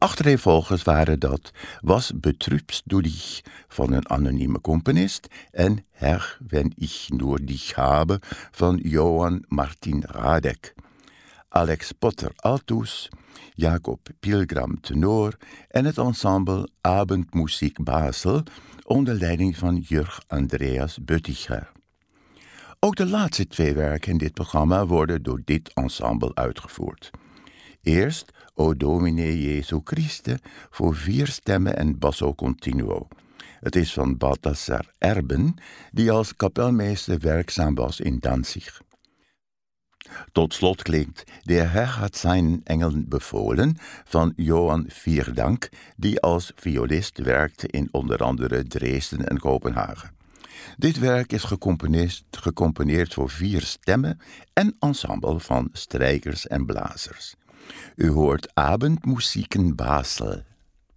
Achtereenvolgens waren dat Was betrübst du dich van een anonieme componist en Herr, wenn ich nur dich habe van Johann Martin Radek. Alex Potter altus, Jacob Pilgram tenor en het ensemble Abendmuziek Basel onder leiding van Jurg Andreas Bötticher. Ook de laatste 2 werken in dit programma worden door dit ensemble uitgevoerd. Eerst O Domine Jesu Christe voor 4 stemmen en basso continuo. Het is van Balthasar Erben, die als kapelmeester werkzaam was in Danzig. Tot slot klinkt Der Herr hat seinen Engeln befohlen van Johan Vierdank, die als violist werkte in onder andere Dresden en Kopenhagen. Dit werk is gecomponeerd voor 4 stemmen en ensemble van strijkers en blazers. U hoort Abendmuzieken Basel.